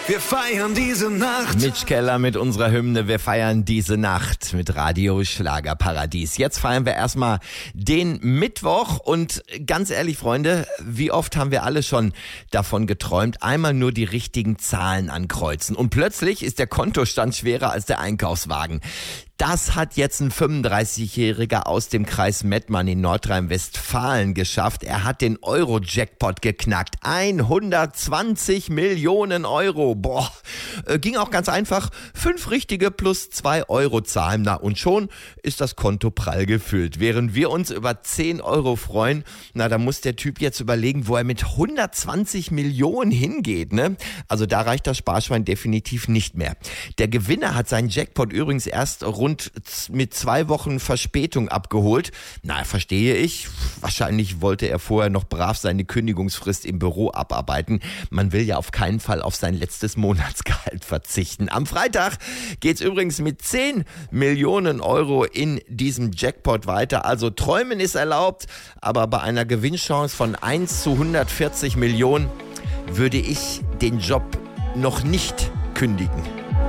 Wir feiern diese Nacht. Mitch Keller mit unserer Hymne. Wir feiern diese Nacht mit Radio Schlagerparadies. Jetzt feiern wir erstmal den Mittwoch. Und ganz ehrlich, Freunde, wie oft haben wir alle schon davon geträumt, einmal nur die richtigen Zahlen ankreuzen. Und plötzlich ist der Kontostand schwerer als der Einkaufswagen. Das hat jetzt ein 35-Jähriger aus dem Kreis Mettmann in Nordrhein-Westfalen geschafft. Er hat den Euro-Jackpot geknackt. 120 Millionen Euro. Boah, ging auch ganz einfach. 5 richtige plus 2 Euro zahlen. Na, und schon ist das Konto prall gefüllt. Während wir uns über 10 Euro freuen, na, da muss der Typ jetzt überlegen, wo er mit 120 Millionen hingeht, ne? Also da reicht das Sparschwein definitiv nicht mehr. Der Gewinner hat seinen Jackpot übrigens erst rund mit 2 Wochen Verspätung abgeholt. Na, verstehe ich. Wahrscheinlich wollte er vorher noch brav seine Kündigungsfrist im Büro abarbeiten. Man will ja auf keinen Fall auf sein letztes Monatsgehalt verzichten. Am Freitag geht's übrigens mit 10 Millionen Euro in diesem Jackpot weiter. Also träumen ist erlaubt, aber bei einer Gewinnchance von 1 zu 140 Millionen würde ich den Job noch nicht kündigen.